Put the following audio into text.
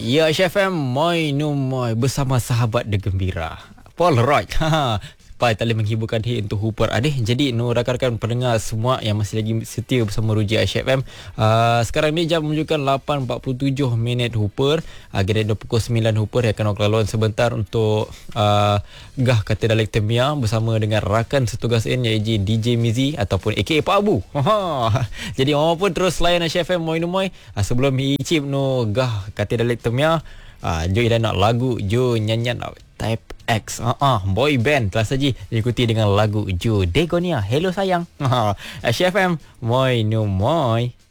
Ya, SFM Moi Numoy bersama sahabat The Gembira. Polaroid. Pai tali menghiburkan hit untuk Hooper Adih. Jadi rakan-rakan pendengar semua yang masih lagi setia bersama Ruji SFM. Sekarang ni jam menunjukkan 8.47 Hooper. Kira pukul 9 Hooper yang akan laluan sebentar untuk Gah Kata Dialek Temia bersama dengan rakan setugas iaitu DJ Mizi ataupun AKA Pak Abu. Jadi orang pun terus layan SFM Moi Numoy. Sebelum icip Gah Kata Dialek Temia, Jo dah nak lagu Jo nyanyian Type X, boy band telah saja diikuti dengan lagu Jo Degonia. Hello sayang. SFM Moi Numoy.